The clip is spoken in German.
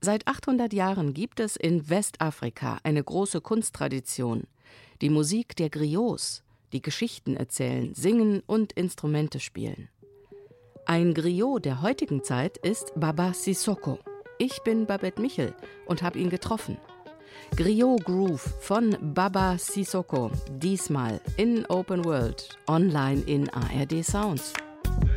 Seit 800 Jahren gibt es in Westafrika eine große Kunsttradition. Die Musik der Griots, die Geschichten erzählen, singen und Instrumente spielen. Ein Griot der heutigen Zeit ist Baba Sissoko. Ich bin Babette Michel und habe ihn getroffen. Griot Groove von Baba Sissoko, diesmal in Open World, online in ARD Sounds.